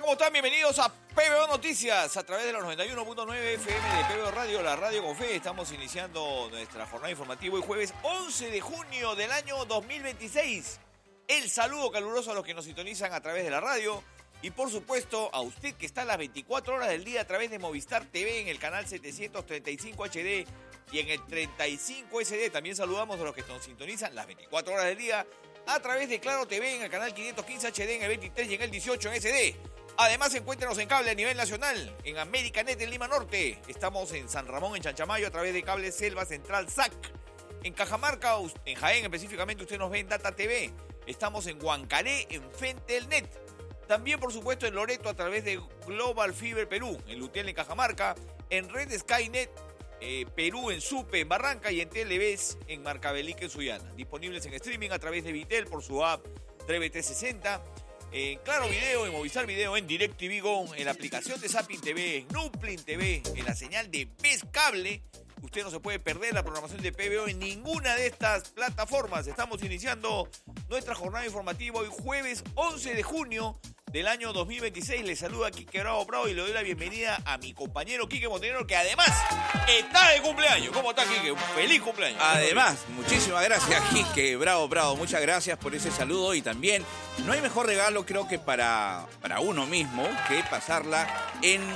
¿Cómo están? Bienvenidos a PBO Noticias a través de los 91.9 FM de PBO Radio, la radio con fe. Estamos iniciando nuestra jornada informativa hoy jueves 11 de junio del año 2026. El saludo caluroso a los que nos sintonizan a través de la radio y por supuesto a usted que está a las 24 horas del día a través de Movistar TV en el canal 735 HD y en el 35 SD. También saludamos a los que nos sintonizan las 24 horas del día a través de Claro TV en el canal 515 HD, en el 23 y en el 18 en SD. Además, encuéntranos en cable a nivel nacional, en Americanet en Lima Norte. Estamos en San Ramón, en Chanchamayo, a través de cable Selva Central SAC. En Cajamarca, en Jaén específicamente, usted nos ve en Data TV. Estamos en Huancaré, en Fentelnet. También, por supuesto, en Loreto, a través de Global Fiber Perú, en Lutiel, en Cajamarca, en Red Skynet, Perú, en Supe, en Barranca, y en Televes, en Marcabelique, en Sullana. Disponibles en streaming a través de Vitel por su app TVT60. En Claro Video, en Movistar Video, en DirecTV Go, en la aplicación de Zapping TV, en Nuplin TV, en la señal de PES Cable. Usted no se puede perder la programación de PBO en ninguna de estas plataformas. Estamos iniciando nuestra jornada informativa hoy jueves 11 de junio del año 2026. Les saluda Quique Bravo y le doy la bienvenida a mi compañero Quique Montenegro, que además está de cumpleaños. ¿Cómo está, Quique? Un feliz cumpleaños. Además, muchísimas gracias, Quique Bravo. Muchas gracias por ese saludo y también no hay mejor regalo, creo que para uno mismo, que pasarla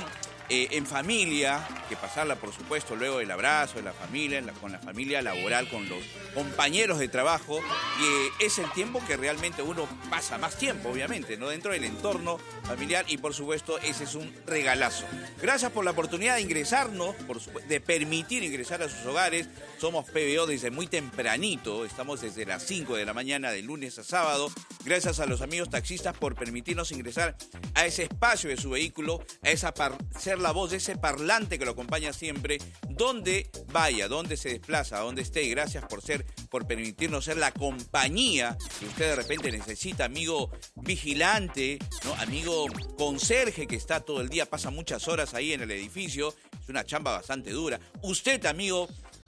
en familia, que pasarla, por supuesto, luego del abrazo de la familia, con la familia laboral, con los compañeros de trabajo, y es el tiempo que realmente uno pasa más tiempo, obviamente, ¿no? Dentro del entorno familiar, y por supuesto, ese es un regalazo. Gracias por la oportunidad de ingresarnos, de permitir ingresar a sus hogares. Somos PBO desde muy tempranito, estamos desde las 5 de la mañana, de lunes a sábado. Gracias a los amigos taxistas por permitirnos ingresar a ese espacio de su vehículo, ser la voz de ese parlante que lo acompaña siempre, donde vaya, donde se desplaza, donde esté. Gracias por permitirnos ser la compañía que usted de repente necesita, amigo vigilante, ¿no? Amigo conserje que está todo el día, pasa muchas horas ahí en el edificio, es una chamba bastante dura. Usted, amigo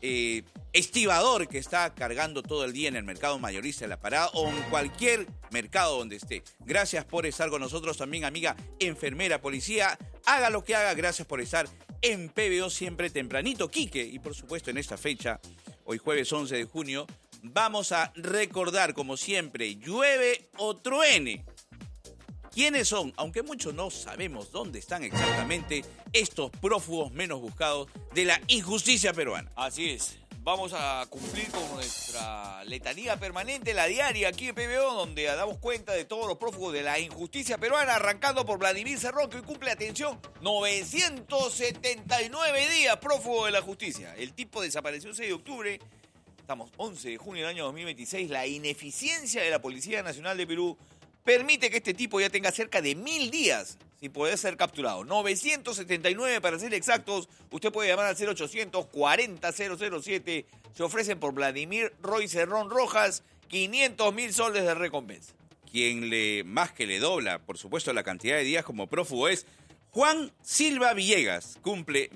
estibador que está cargando todo el día en el mercado mayorista de La Parada o en cualquier mercado donde esté. Gracias por estar con nosotros también, amiga enfermera, policía. Haga lo que haga, gracias por estar en PBO siempre tempranito, Quique. Y por supuesto en esta fecha, hoy jueves 11 de junio, vamos a recordar como siempre, llueve o truene. ¿Quiénes son? Aunque muchos no sabemos dónde están exactamente estos prófugos menos buscados de la injusticia peruana. Así es. Vamos a cumplir con nuestra letanía permanente, la diaria aquí en PBO, donde damos cuenta de todos los prófugos de la injusticia peruana, arrancando por Vladimir Cerrón, que hoy cumple, atención, 979 días prófugo de la justicia. El tipo desapareció el 6 de octubre, estamos 11 de junio del año 2026. La ineficiencia de la Policía Nacional de Perú permite que este tipo ya tenga cerca de 1000 días sin poder ser capturado. 979 para ser exactos. Usted puede llamar al 0800 40 007. Se ofrecen por Vladimir Roy Cerrón Rojas 500.000 soles de recompensa. Quien más que le dobla, por supuesto, la cantidad de días como prófugo es Juan Silva Villegas. Cumple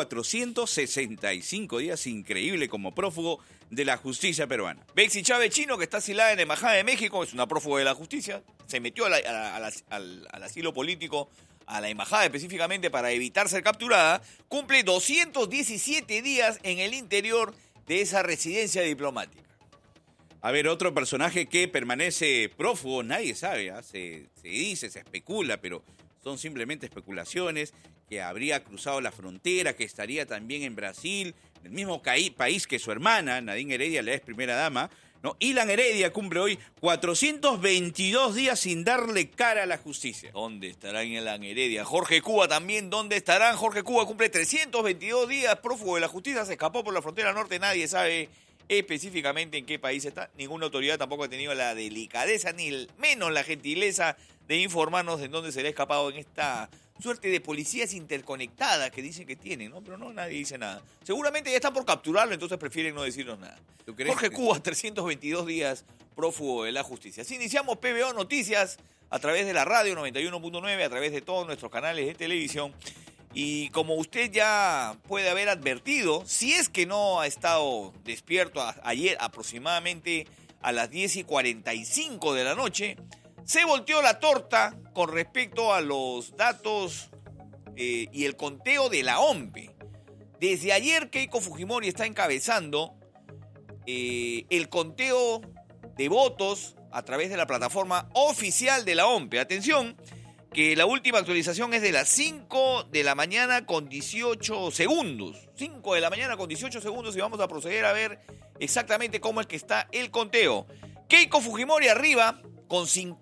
1465 días, increíble, como prófugo de la justicia peruana. Bexy Chávez Chino, que está asilada en la Embajada de México, es una prófuga de la justicia. Se metió al asilo político, a la embajada específicamente, para evitar ser capturada. Cumple 217 días en el interior de esa residencia diplomática. A ver, otro personaje que permanece prófugo, nadie sabe, se dice, se especula, pero son simplemente especulaciones, que habría cruzado la frontera, que estaría también en Brasil, el mismo país que su hermana, Nadine Heredia, la ex primera dama, ¿no? Ilan Heredia cumple hoy 422 días sin darle cara a la justicia. ¿Dónde estará Ilan Heredia? Jorge Cuba también, ¿dónde estarán? Jorge Cuba cumple 322 días prófugo de la justicia, se escapó por la frontera norte, nadie sabe específicamente en qué país está. Ninguna autoridad tampoco ha tenido la delicadeza, ni menos la gentileza de informarnos de dónde se le ha escapado en esta suerte de policías interconectadas que dicen que tienen, ¿no? Pero no, nadie dice nada. Seguramente ya están por capturarlo, entonces prefieren no decirnos nada. Jorge Cuba, 322 días prófugo de la justicia. Así iniciamos PBO Noticias a través de la radio 91.9, a través de todos nuestros canales de televisión. Y como usted ya puede haber advertido, si es que no ha estado despierto ayer aproximadamente a las 10:45 de la noche, se volteó la torta con respecto a los datos y el conteo de la OMPE. Desde ayer Keiko Fujimori está encabezando el conteo de votos a través de la plataforma oficial de la OMPE. Atención, que la última actualización es de las 5 de la mañana con 18 segundos. 5 de la mañana con 18 segundos y vamos a proceder a ver exactamente cómo es que está el conteo. Keiko Fujimori arriba con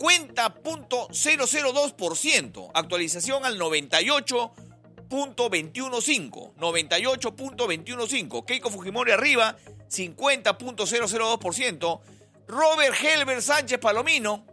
50.002%. Actualización al 98.215. 98.215. Keiko Fujimori arriba, 50.002%. Robert Helber Sánchez Palomino,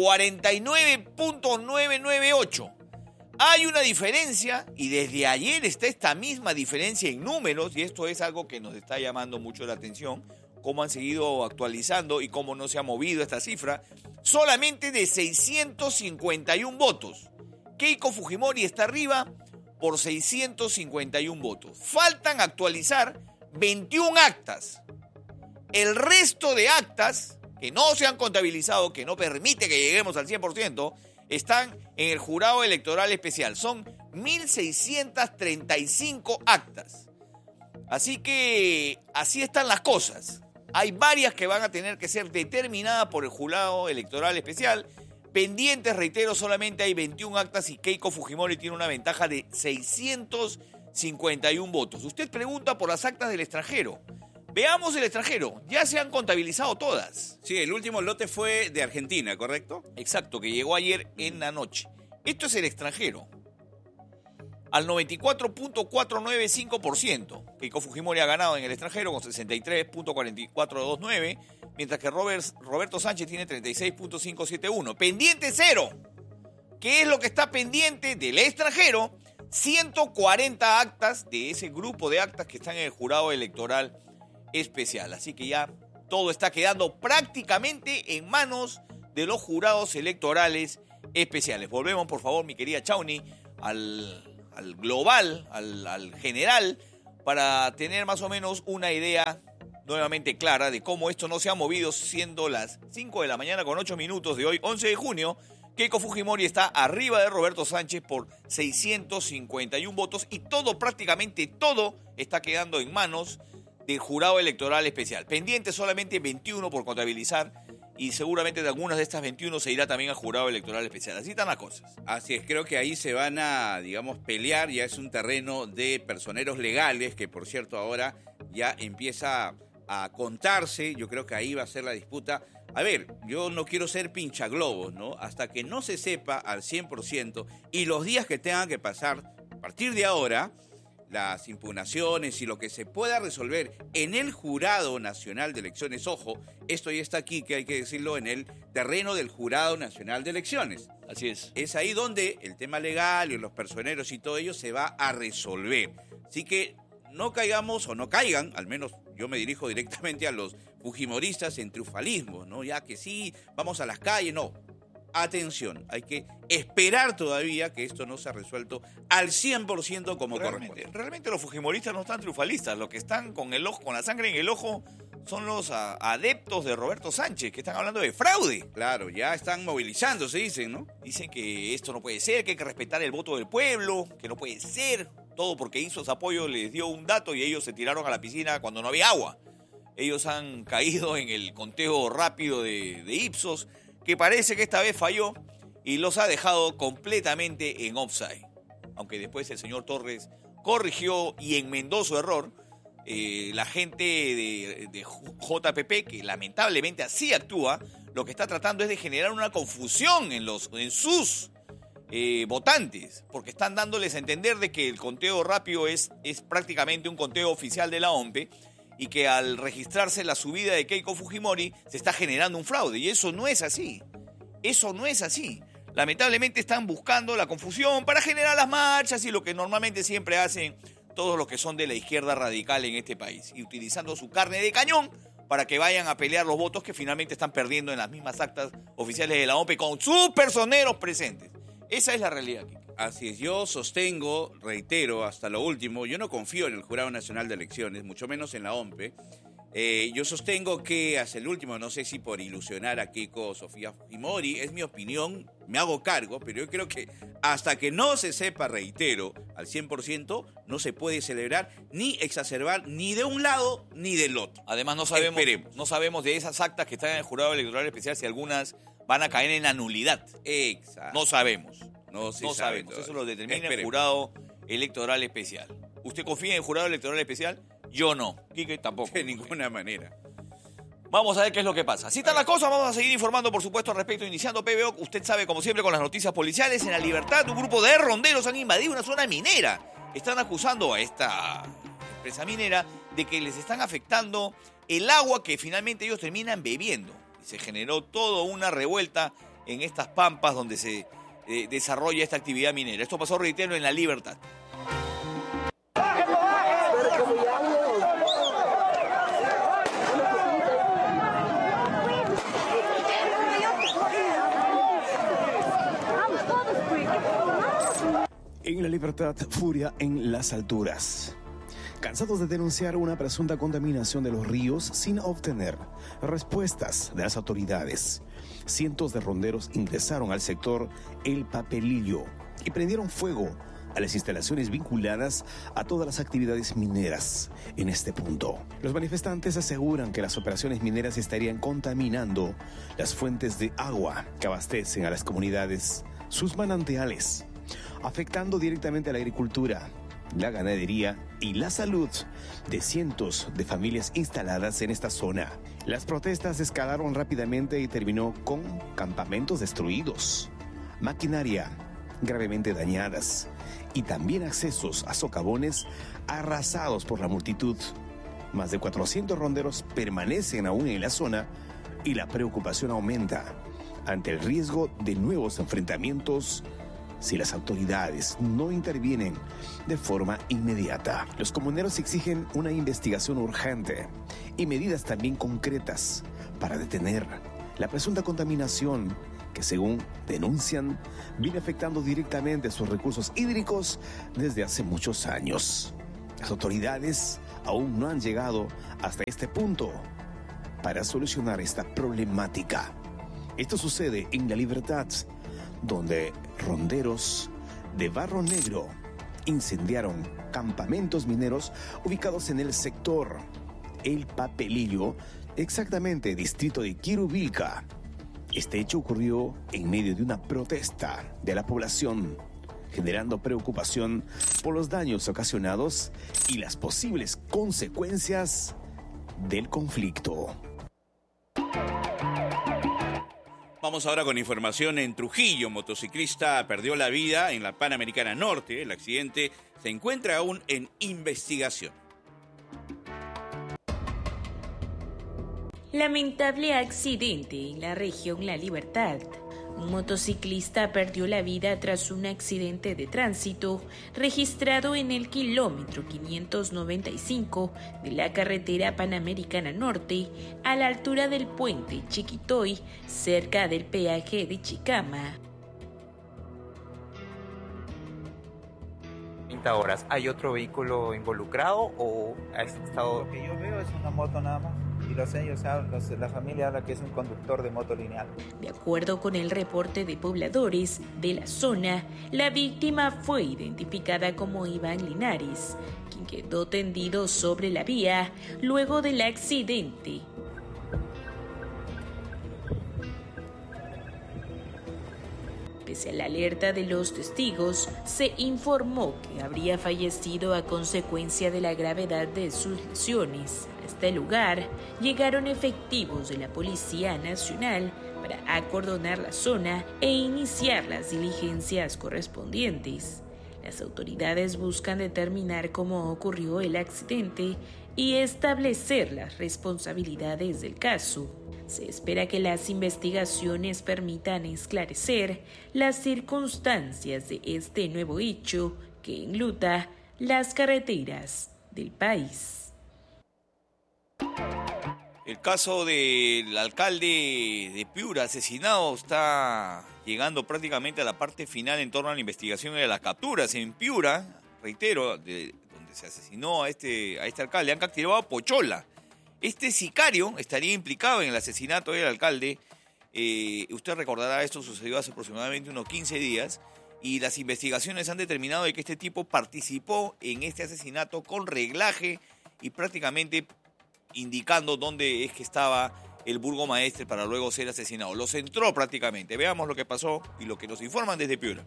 49.998. Hay una diferencia, y desde ayer está esta misma diferencia en números, y esto es algo que nos está llamando mucho la atención, cómo han seguido actualizando y cómo no se ha movido esta cifra, solamente de 651 votos. Keiko Fujimori está arriba por 651 votos. Faltan actualizar 21 actas. El resto de actas que no se han contabilizado, que no permite que lleguemos al 100%, están en el jurado electoral especial. Son 1.635 actas. Así que así están las cosas. Hay varias que van a tener que ser determinadas por el jurado electoral especial. Pendientes, reitero, solamente hay 21 actas y Keiko Fujimori tiene una ventaja de 651 votos. Usted pregunta por las actas del extranjero. Veamos el extranjero. Ya se han contabilizado todas. Sí, el último lote fue de Argentina, ¿correcto? Exacto, que llegó ayer en la noche. Esto es el extranjero. Al 94.495%. Keiko Fujimori ha ganado en el extranjero con 63.4429, mientras que Roberto Sánchez tiene 36.571. Pendiente cero. ¿Qué es lo que está pendiente del extranjero? 140 actas de ese grupo de actas que están en el jurado electoral especial. Así que ya todo está quedando prácticamente en manos de los jurados electorales especiales. Volvemos, por favor, mi querida Chauni, al global, al general, para tener más o menos una idea nuevamente clara de cómo esto no se ha movido, siendo las 5 de la mañana con 8 minutos de hoy, 11 de junio. Keiko Fujimori está arriba de Roberto Sánchez por 651 votos y todo, prácticamente todo, está quedando en manos del jurado electoral especial. Pendiente solamente 21 por contabilizar y seguramente de algunas de estas 21 se irá también al jurado electoral especial. Así están las cosas. Así es, creo que ahí se van a, digamos, pelear. Ya es un terreno de personeros legales que, por cierto, ahora ya empieza a contarse. Yo creo que ahí va a ser la disputa. A ver, yo no quiero ser pinchaglobos, ¿no? Hasta que no se sepa al 100% y los días que tengan que pasar a partir de ahora, las impugnaciones y lo que se pueda resolver en el Jurado Nacional de Elecciones. Ojo, esto ya está aquí, que hay que decirlo, en el terreno del Jurado Nacional de Elecciones. Así es. Es ahí donde el tema legal y los personeros y todo ello se va a resolver. Así que no caigamos, o no caigan, al menos yo me dirijo directamente a los fujimoristas en triunfalismo, ¿no? Ya que sí, vamos a las calles, no. Atención, hay que esperar todavía que esto no se ha resuelto al 100% como corresponde. Realmente los fujimoristas no están triunfalistas, los que están con la sangre en el ojo son los adeptos de Roberto Sánchez, que están hablando de fraude. Claro, ya están movilizándose, dicen, ¿no? Dicen que esto no puede ser, que hay que respetar el voto del pueblo, que no puede ser, todo porque Ipsos Apoyo les dio un dato y ellos se tiraron a la piscina cuando no había agua. Ellos han caído en el conteo rápido de Ipsos, que parece que esta vez falló y los ha dejado completamente en offside. Aunque después el señor Torres corrigió y enmendó su error, la gente de JPP, que lamentablemente así actúa, lo que está tratando es de generar una confusión en sus votantes, porque están dándoles a entender de que el conteo rápido es prácticamente un conteo oficial de la OMPE, y que al registrarse la subida de Keiko Fujimori se está generando un fraude. Y eso no es así. Eso no es así. Lamentablemente están buscando la confusión para generar las marchas y lo que normalmente siempre hacen todos los que son de la izquierda radical en este país. Y utilizando su carne de cañón para que vayan a pelear los votos que finalmente están perdiendo en las mismas actas oficiales de la OMPE con sus personeros presentes. Esa es la realidad aquí. Así es, yo sostengo, reitero, hasta lo último, yo no confío en el Jurado Nacional de Elecciones, mucho menos en la OMPE. Yo sostengo que hasta el último, no sé si por ilusionar a Keiko Sofía Fujimori, es mi opinión, me hago cargo, pero yo creo que hasta que no se sepa, reitero, al 100%, no se puede celebrar ni exacerbar ni de un lado ni del otro. Además, no sabemos de esas actas que están en el jurado electoral especial si algunas van a caer en anulidad. Exacto. No sabemos. No sabemos. Todavía. Eso lo determina el jurado electoral especial. ¿Usted confía en el jurado electoral especial? Yo no. Quique tampoco. De ninguna manera. Vamos a ver qué es lo que pasa. Así están las cosas, vamos a seguir informando, por supuesto, al respecto. Iniciando PBO, usted sabe, como siempre, con las noticias policiales. En La Libertad, un grupo de ronderos han invadido una zona minera. Están acusando a esta empresa minera de que les están afectando el agua que finalmente ellos terminan bebiendo. Y se generó toda una revuelta en estas pampas donde se desarrolla esta actividad minera. Esto pasó, reitero, en La Libertad. En La Libertad, furia en las alturas. Cansados de denunciar una presunta contaminación de los ríos sin obtener respuestas de las autoridades, cientos de ronderos ingresaron al sector El Papelillo y prendieron fuego a las instalaciones vinculadas a todas las actividades mineras en este punto. Los manifestantes aseguran que las operaciones mineras estarían contaminando las fuentes de agua que abastecen a las comunidades, sus manantiales, afectando directamente a la agricultura, la ganadería y la salud de cientos de familias instaladas en esta zona. Las protestas escalaron rápidamente y terminó con campamentos destruidos, maquinaria gravemente dañadas y también accesos a socavones arrasados por la multitud. Más de 400 ronderos permanecen aún en la zona y la preocupación aumenta ante el riesgo de nuevos enfrentamientos si las autoridades no intervienen de forma inmediata. Los comuneros exigen una investigación urgente y medidas también concretas para detener la presunta contaminación que, según denuncian, viene afectando directamente sus recursos hídricos desde hace muchos años. Las autoridades aún no han llegado hasta este punto para solucionar esta problemática. Esto sucede en La Libertad, donde ronderos de Barro Negro incendiaron campamentos mineros ubicados en el sector El Papelillo, exactamente distrito de Quirubilca. Este hecho ocurrió en medio de una protesta de la población, generando preocupación por los daños ocasionados y las posibles consecuencias del conflicto. Vamos ahora con información en Trujillo. Motociclista perdió la vida en la Panamericana Norte. El accidente se encuentra aún en investigación. Lamentable accidente en la región La Libertad. Un motociclista perdió la vida tras un accidente de tránsito registrado en el kilómetro 595 de la carretera Panamericana Norte, a la altura del puente Chiquitoy, cerca del peaje de Chicama. 30 horas. ¿Hay otro vehículo involucrado o ha estado...? Lo que yo veo es una moto nada más. Y la familia habla que es un conductor de moto lineal. De acuerdo con el reporte de pobladores de la zona, la víctima fue identificada como Iván Linares, quien quedó tendido sobre la vía luego del accidente. Pese a la alerta de los testigos, se informó que habría fallecido a consecuencia de la gravedad de sus lesiones. A este lugar llegaron efectivos de la Policía Nacional para acordonar la zona e iniciar las diligencias correspondientes. Las autoridades buscan determinar cómo ocurrió el accidente y establecer las responsabilidades del caso. Se espera que las investigaciones permitan esclarecer las circunstancias de este nuevo hecho que enluta las carreteras del país. El caso del alcalde de Piura asesinado está llegando prácticamente a la parte final en torno a la investigación y a las capturas. En Piura, reitero, donde se asesinó a este alcalde, han capturado a Pochola. Este sicario estaría implicado en el asesinato del alcalde. Usted recordará, esto sucedió hace aproximadamente unos 15 días y las investigaciones han determinado de que este tipo participó en este asesinato con reglaje y prácticamente indicando dónde es que estaba el burgomaestre para luego ser asesinado. Lo centró prácticamente. Veamos lo que pasó y lo que nos informan desde Piura.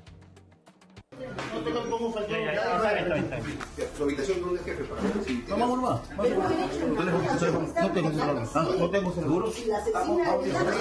Su habitación no es jefe para ver si... Vamos más. No tengo seguro. Si la asesina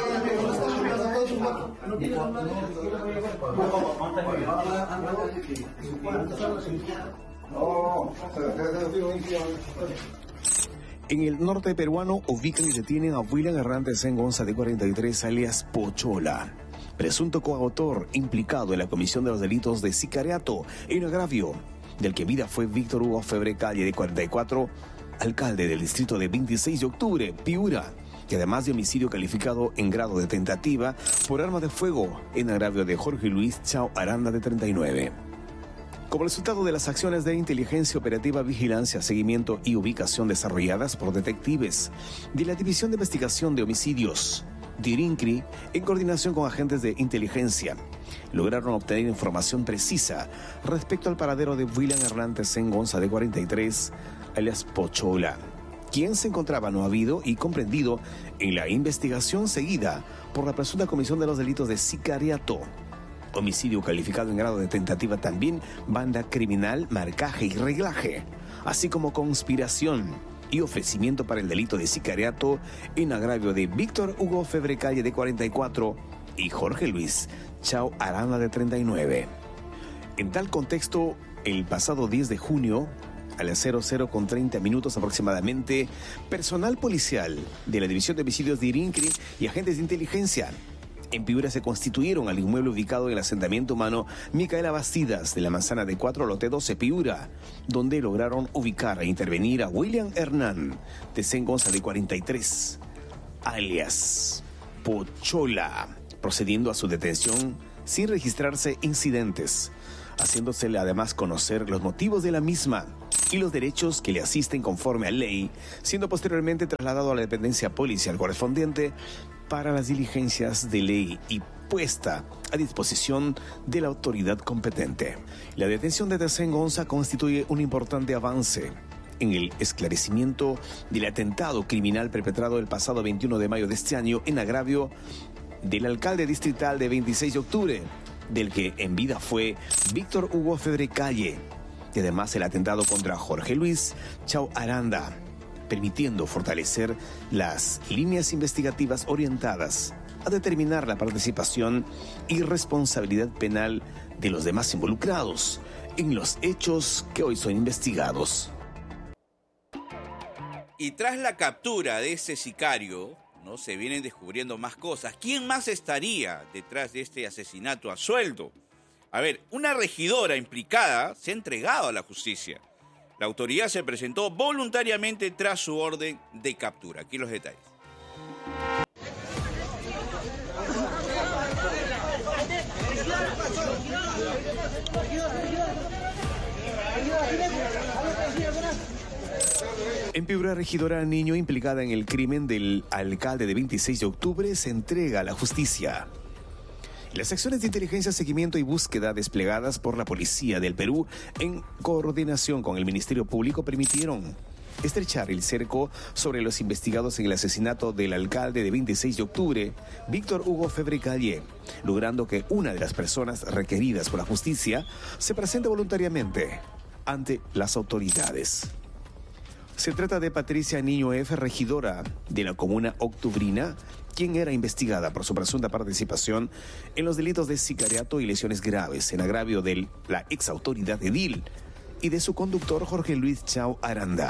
En el norte peruano ubican y detienen a William Hernández Sengonza, de 43, alias Pochola, presunto coautor implicado en la comisión de los delitos de sicariato en agravio, del que vida fue Víctor Hugo Febre Calle, de 44, alcalde del distrito de 26 de octubre, Piura, que además de homicidio calificado en grado de tentativa por arma de fuego en agravio de Jorge Luis Chao Aranda, de 39. Como resultado de las acciones de inteligencia operativa, vigilancia, seguimiento y ubicación desarrolladas por detectives de la División de Investigación de Homicidios, DIRINCRI, en coordinación con agentes de inteligencia, lograron obtener información precisa respecto al paradero de William Hernández Sengonza, de 43, alias Pochola, quien se encontraba no habido y comprendido en la investigación seguida por la presunta comisión de los delitos de sicariato, homicidio calificado en grado de tentativa, también banda criminal, marcaje y reglaje, así como conspiración y ofrecimiento para el delito de sicariato en agravio de Víctor Hugo Febre Calle, de 44, y Jorge Luis Chao Aranda, de 39. En tal contexto, el pasado 10 de junio, a las 00:30 aproximadamente, personal policial de la División de Homicidios de IRINCRI y agentes de inteligencia en Piura se constituyeron al inmueble ubicado en el asentamiento humano Micaela Bastidas de la manzana de 4, lote 12, Piura, donde lograron ubicar e intervenir a William Hernán de Sengonza, de 43, alias Pochola, procediendo a su detención sin registrarse incidentes, haciéndosele además conocer los motivos de la misma y los derechos que le asisten conforme a ley, siendo posteriormente trasladado a la dependencia policial correspondiente para las diligencias de ley y puesta a disposición de la autoridad competente. La detención de Sengonza constituye un importante avance en el esclarecimiento del atentado criminal perpetrado el pasado 21 de mayo de este año en agravio del alcalde distrital de 26 de octubre, del que en vida fue Víctor Hugo Febre Calle, y además el atentado contra Jorge Luis Chao Aranda, permitiendo fortalecer las líneas investigativas orientadas a determinar la participación y responsabilidad penal de los demás involucrados en los hechos que hoy son investigados. Y tras la captura de ese sicario, ¿no?, se vienen descubriendo más cosas. ¿Quién más estaría detrás de este asesinato a sueldo? A ver, una regidora implicada se ha entregado a la justicia. La autoridad se presentó voluntariamente tras su orden de captura. Aquí los detalles. En Piura, regidora niño implicada en el crimen del alcalde de 26 de octubre se entrega a la justicia. Las acciones de inteligencia, seguimiento y búsqueda desplegadas por la Policía del Perú en coordinación con el Ministerio Público permitieron estrechar el cerco sobre los investigados en el asesinato del alcalde de 26 de octubre, Víctor Hugo Febre Calle, logrando que una de las personas requeridas por la justicia se presente voluntariamente ante las autoridades. Se trata de Patricia Niño F., regidora de la comuna octubrina, quien era investigada por su presunta participación en los delitos de sicariato y lesiones graves en agravio de la exautoridad edil y de su conductor Jorge Luis Chao Aranda.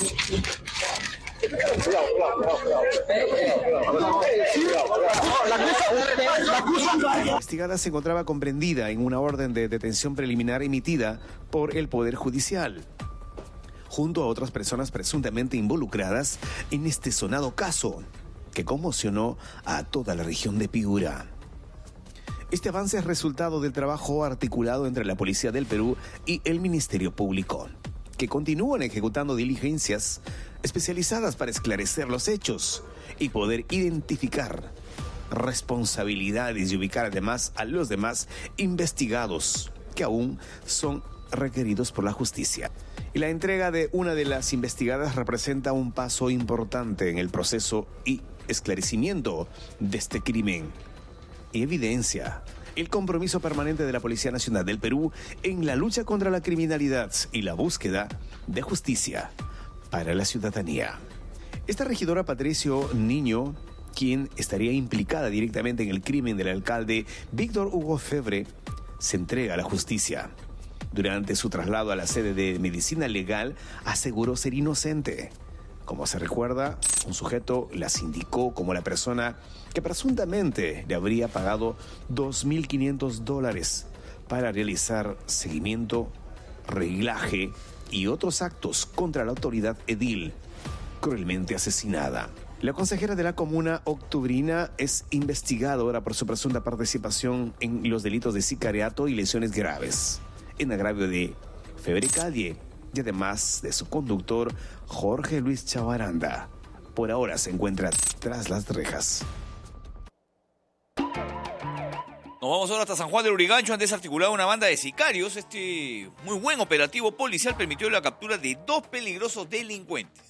La investigada se encontraba comprendida en una orden de detención preliminar emitida por el Poder Judicial, junto a otras personas presuntamente involucradas en este sonado caso, que conmocionó a toda la región de Piura. Este avance es resultado del trabajo articulado entre la Policía del Perú y el Ministerio Público, que continúan ejecutando diligencias especializadas para esclarecer los hechos y poder identificar responsabilidades y ubicar además a los demás investigados que aún son requeridos por la justicia. Y la entrega de una de las investigadas representa un paso importante en el proceso y esclarecimiento de este crimen y evidencia el compromiso permanente de la Policía Nacional del Perú en la lucha contra la criminalidad y la búsqueda de justicia para la ciudadanía. Esta regidora Patricio Niño, quien estaría implicada directamente en el crimen del alcalde Víctor Hugo Febre, se entrega a la justicia. Durante su traslado a la sede de medicina legal, aseguró ser inocente. Como se recuerda, un sujeto las indicó como la persona que presuntamente le habría pagado $2.500 para realizar seguimiento, reglaje y otros actos contra la autoridad edil, cruelmente asesinada. La consejera de la comuna octubrina es investigada ahora por su presunta participación en los delitos de sicariato y lesiones graves, en agravio de Febre Calle y además de su conductor Jorge Luis Chavaranda. Por ahora se encuentra tras las rejas. Nos vamos ahora hasta San Juan del Urigancho. Han desarticulado una banda de sicarios. Este muy buen operativo policial permitió la captura de 2 peligrosos delincuentes.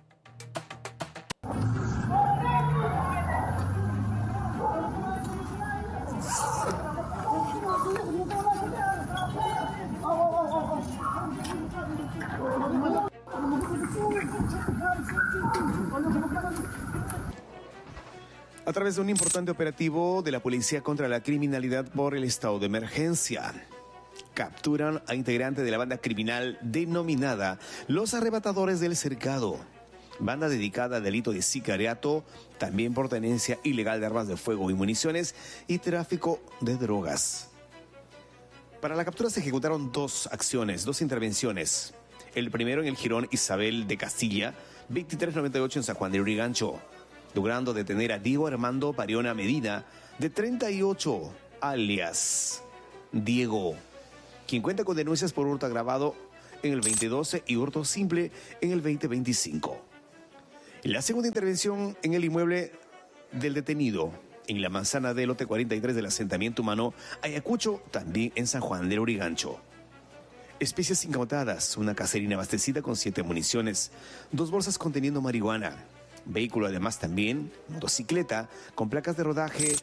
A través de un importante operativo de la Policía contra la Criminalidad por el estado de emergencia, capturan a integrantes de la banda criminal denominada Los Arrebatadores del Cercado, banda dedicada al delito de sicariato, también por tenencia ilegal de armas de fuego y municiones y tráfico de drogas. Para la captura se ejecutaron 2 acciones, 2 intervenciones. El primero en el jirón Isabel de Castilla, 2398 en San Juan del Urigancho, logrando detener a Diego Armando Pariona Medina, de 38, alias Diego, quien cuenta con denuncias por hurto agravado en el 2012 y hurto simple en el 2025. La segunda intervención en el inmueble del detenido, en la manzana del lote 43 del asentamiento humano Ayacucho, también en San Juan del Urigancho. Especies incautadas, una caserina abastecida con 7 municiones, 2 bolsas conteniendo marihuana, vehículo además también, motocicleta con placas de rodaje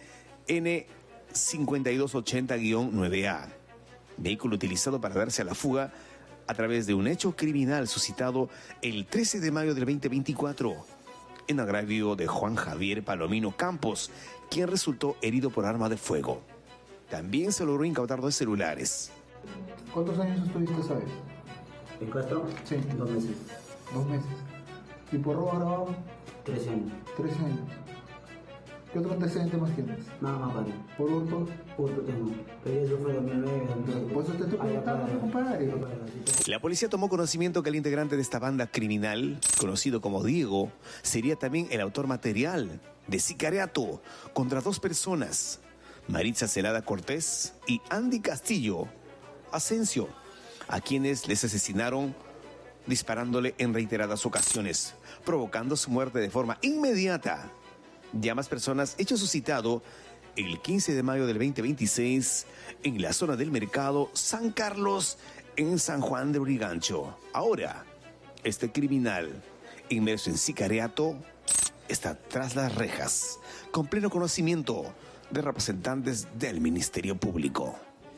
N5280-9A, vehículo utilizado para darse a la fuga a través de un hecho criminal suscitado el 13 de mayo del 2024 en agravio de Juan Javier Palomino Campos, quien resultó herido por arma de fuego. También se logró incautar 2 celulares. ¿Cuántos años estuviste, sabes? ¿En Castro? Sí. 2 meses. 2 meses. ¿Y por robo agravado? 13 años. 13 años. ¿Qué otro antecedente más tienes? Nada más, padre. ¿Por hurto? Hurto tengo. Pero eso fue 2009, 2010. Por eso te estoy preguntando, compadre. La policía tomó conocimiento que el integrante de esta banda criminal, conocido como Diego, sería también el autor material de sicariato contra 2 personas, Maritza Celada Cortés y Andy Castillo Asensio, a quienes les asesinaron disparándole en reiteradas ocasiones, provocando su muerte de forma inmediata. Ya más personas, hecho suscitado el 15 de mayo del 2026 en la zona del mercado San Carlos, en San Juan de Urigancho. Ahora, este criminal, inmerso en sicariato, está tras las rejas, con pleno conocimiento de representantes del Ministerio Público.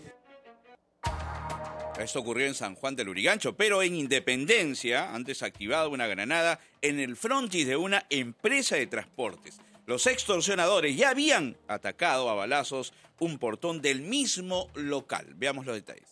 Esto ocurrió en San Juan del Urigancho, pero en Independencia han desactivado una granada en el frontis de una empresa de transportes. Los extorsionadores ya habían atacado a balazos un portón del mismo local. Veamos los detalles.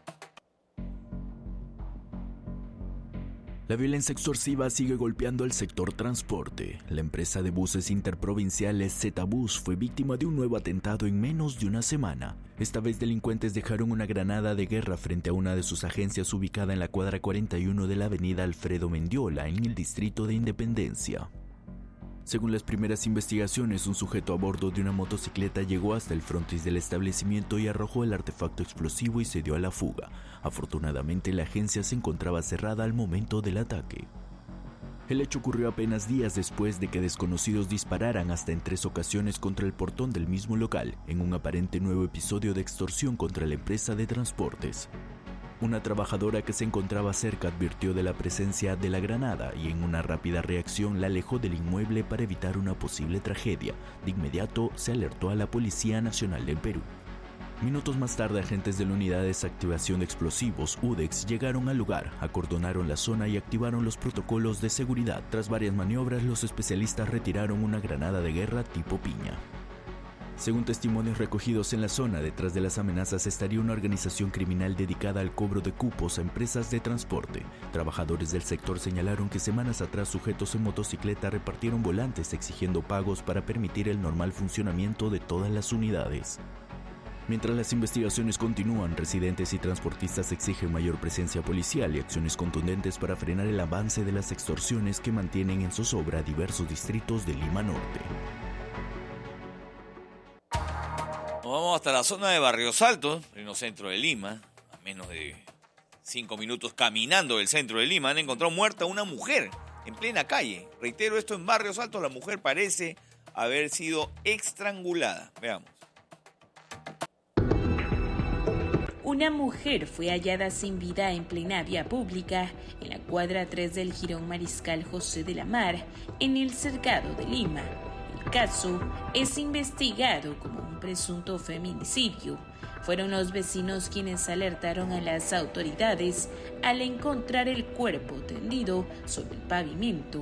La violencia extorsiva sigue golpeando el sector transporte. La empresa de buses interprovinciales Z-Bus fue víctima de un nuevo atentado en menos de una semana. Esta vez delincuentes dejaron una granada de guerra frente a una de sus agencias ubicada en la cuadra 41 de la avenida Alfredo Mendiola, en el distrito de Independencia. Según las primeras investigaciones, un sujeto a bordo de una motocicleta llegó hasta el frontis del establecimiento y arrojó el artefacto explosivo y se dio a la fuga. Afortunadamente, la agencia se encontraba cerrada al momento del ataque. El hecho ocurrió apenas días después de que desconocidos dispararan hasta en 3 ocasiones contra el portón del mismo local, en un aparente nuevo episodio de extorsión contra la empresa de transportes. Una trabajadora que se encontraba cerca advirtió de la presencia de la granada y en una rápida reacción la alejó del inmueble para evitar una posible tragedia. De inmediato se alertó a la Policía Nacional del Perú. Minutos más tarde, agentes de la Unidad de Desactivación de Explosivos, UDEX, llegaron al lugar, acordonaron la zona y activaron los protocolos de seguridad. Tras varias maniobras, los especialistas retiraron una granada de guerra tipo piña. Según testimonios recogidos en la zona, detrás de las amenazas estaría una organización criminal dedicada al cobro de cupos a empresas de transporte. Trabajadores del sector señalaron que semanas atrás sujetos en motocicleta repartieron volantes exigiendo pagos para permitir el normal funcionamiento de todas las unidades. Mientras las investigaciones continúan, residentes y transportistas exigen mayor presencia policial y acciones contundentes para frenar el avance de las extorsiones que mantienen en zozobra diversos distritos de Lima Norte. Nos vamos hasta la zona de Barrios Altos, pleno centro de Lima, a menos de 5 minutos caminando del centro de Lima. Han encontrado muerta una mujer en plena calle. Reitero, esto en Barrios Altos, la mujer parece haber sido estrangulada. Veamos. Una mujer fue hallada sin vida en plena vía pública en la cuadra 3 del Jirón Mariscal José de la Mar, en el Cercado de Lima. El caso es investigado como un presunto feminicidio. Fueron los vecinos quienes alertaron a las autoridades al encontrar el cuerpo tendido sobre el pavimento.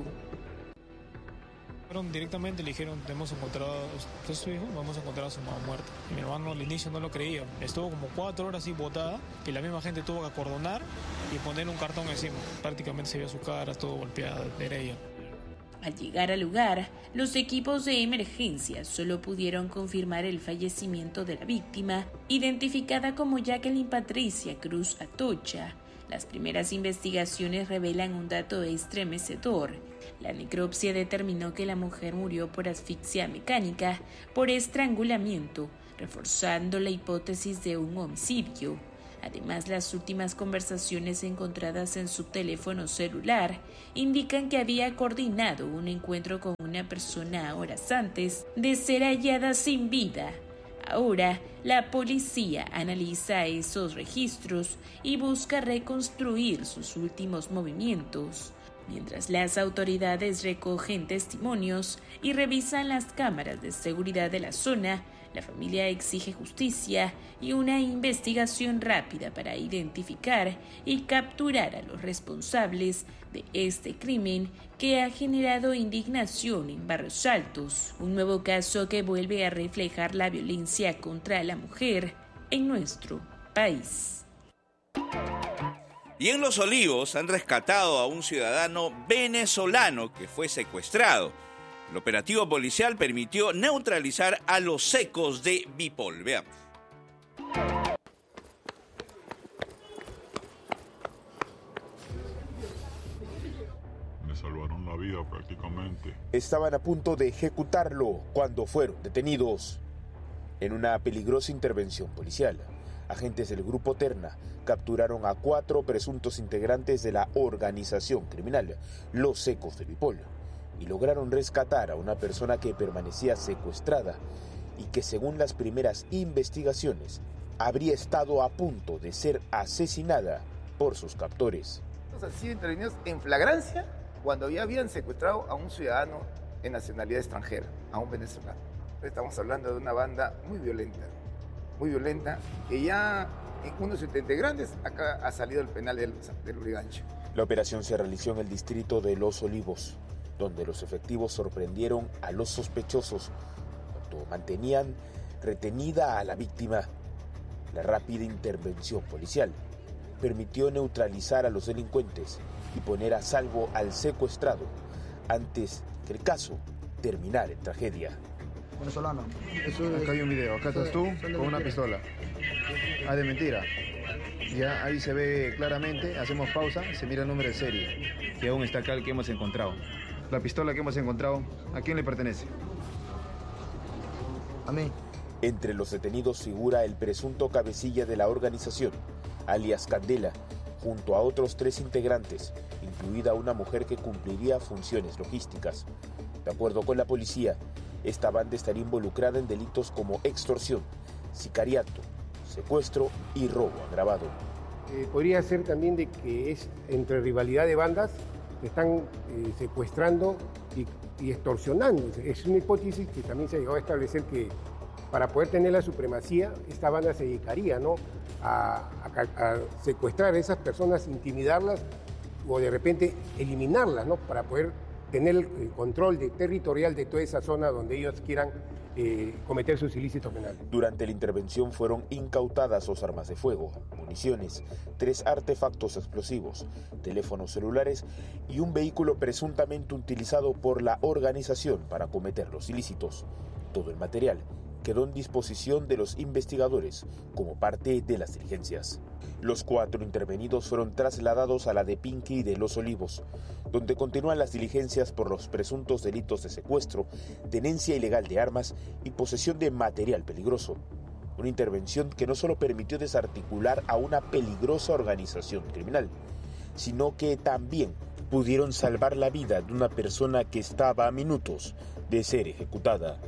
Directamente le dijeron, hemos encontrado a su hijo, vamos a encontrar a su mamá muerta. Y mi hermano al inicio no lo creía. Estuvo como 4 horas así botada, y la misma gente tuvo que acordonar y poner un cartón encima. Prácticamente se vio su cara, todo golpeada, era ella. Al llegar al lugar, los equipos de emergencia solo pudieron confirmar el fallecimiento de la víctima, identificada como Jacqueline Patricia Cruz Atocha. Las primeras investigaciones revelan un dato estremecedor. La necropsia determinó que la mujer murió por asfixia mecánica por estrangulamiento, reforzando la hipótesis de un homicidio. Además, las últimas conversaciones encontradas en su teléfono celular indican que había coordinado un encuentro con una persona horas antes de ser hallada sin vida. Ahora, la policía analiza esos registros y busca reconstruir sus últimos movimientos, mientras las autoridades recogen testimonios y revisan las cámaras de seguridad de la zona. La familia exige justicia y una investigación rápida para identificar y capturar a los responsables de este crimen que ha generado indignación en Barrios Altos, un nuevo caso que vuelve a reflejar la violencia contra la mujer en nuestro país. Y en Los Olivos han rescatado a un ciudadano venezolano que fue secuestrado. El operativo policial permitió neutralizar a los secos de Bipol. Veamos. Me salvaron la vida prácticamente. Estaban a punto de ejecutarlo cuando fueron detenidos. En una peligrosa intervención policial, agentes del Grupo Terna capturaron a 4 presuntos integrantes de la organización criminal, Los Secos de Bipol, y lograron rescatar a una persona que permanecía secuestrada y que, según las primeras investigaciones, habría estado a punto de ser asesinada por sus captores. Han sido intervenidos en flagrancia cuando ya habían secuestrado a un ciudadano de nacionalidad extranjera, a un venezolano. Estamos hablando de una banda muy violenta, que ya en uno de sus integrantes acá ha salido el penal del Urigancho. La operación se realizó en el distrito de Los Olivos, donde los efectivos sorprendieron a los sospechosos cuando mantenían retenida a la víctima. La rápida intervención policial permitió neutralizar a los delincuentes y poner a salvo al secuestrado antes que el caso terminara en tragedia. Venezolano. Acá hay un video, acá estás tú con una pistola. Ah, de mentira. Ya ahí se ve claramente, hacemos pausa, se mira el número de serie, que aún está acá el que hemos encontrado. La pistola que hemos encontrado, ¿a quién le pertenece? A mí. Entre los detenidos figura el presunto cabecilla de la organización, alias Candela, junto a otros 3 integrantes, incluida una mujer que cumpliría funciones logísticas. De acuerdo con la policía, esta banda estaría involucrada en delitos como extorsión, sicariato, secuestro y robo agravado. Podría ser también de que es entre rivalidad de bandas que están secuestrando y extorsionando. Es una hipótesis que también se llegó a establecer que para poder tener la supremacía, esta banda se dedicaría, ¿no?, a secuestrar a esas personas, intimidarlas o de repente eliminarlas, ¿no?, para poder tener el control territorial de toda esa zona donde ellos quieran cometer sus ilícitos penales. Durante la intervención fueron incautadas 2 armas de fuego, municiones, 3 artefactos explosivos, teléfonos celulares y un vehículo presuntamente utilizado por la organización para cometer los ilícitos. Todo el material quedó en disposición de los investigadores como parte de las diligencias. Los 4 intervenidos fueron trasladados a la de Pinqui de Los Olivos, donde continúan las diligencias por los presuntos delitos de secuestro, tenencia ilegal de armas y posesión de material peligroso. Una intervención que no solo permitió desarticular a una peligrosa organización criminal, sino que también pudieron salvar la vida de una persona que estaba a minutos de ser ejecutada.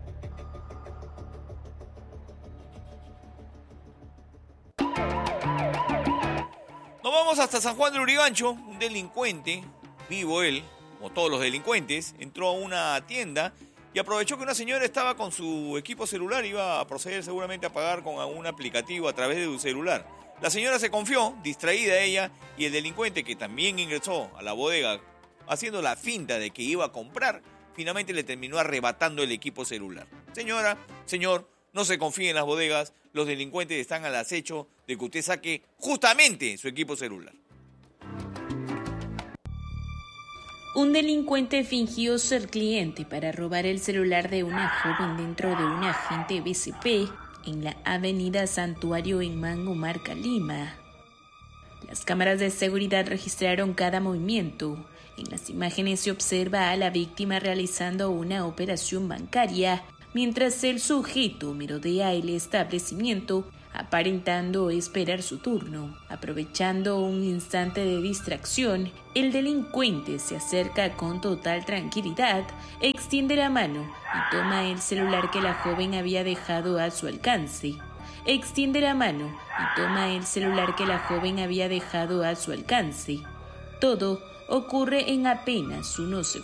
Nos vamos hasta San Juan del Urigancho. Un delincuente, vivo él, como todos los delincuentes, entró a una tienda y aprovechó que una señora estaba con su equipo celular, iba a proceder seguramente a pagar con algún aplicativo a través de un celular. La señora se confió, distraída ella, y el delincuente, que también ingresó a la bodega haciendo la finta de que iba a comprar, finalmente le terminó arrebatando el equipo celular. Señora, señor, no se confíe en las bodegas, los delincuentes están al acecho de que usted saque justamente su equipo celular. Un delincuente fingió ser cliente para robar el celular de una joven dentro de un agente BCP en la avenida Santuario en Mangomarca, Lima. Las cámaras de seguridad registraron cada movimiento. En las imágenes se observa a la víctima realizando una operación bancaria, mientras el sujeto merodea el establecimiento, aparentando esperar su turno. Aprovechando un instante de distracción, el delincuente se acerca con total tranquilidad, extiende la mano y toma el celular que la joven había dejado a su alcance. Extiende la mano y toma el celular que la joven había dejado a su alcance. Todo ocurre en apenas unos segundos.